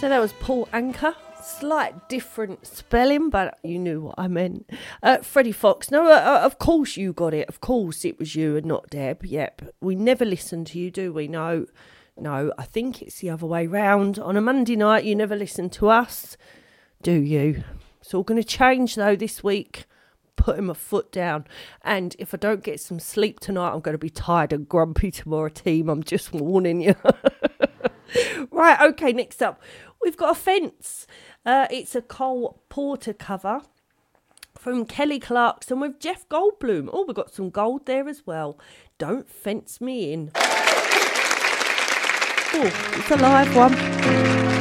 So that was Paul Anka. Slight different spelling, but you knew what I meant. Freddie Fox. No, of course you got it. Of course it was you and not Deb. Yep. We never listen to you, do we? No, I think it's the other way round. On a Monday night, you never listen to us, do you? It's all going to change, though, this week. Putting my foot down. And if I don't get some sleep tonight, I'm going to be tired and grumpy tomorrow, team. I'm just warning you. Right, okay, next up, we've got a fence. It's a Cole Porter cover from Kelly Clarkson with Jeff Goldblum. Oh, we've got some gold there as well. Don't fence me in. Oh, it's a live one.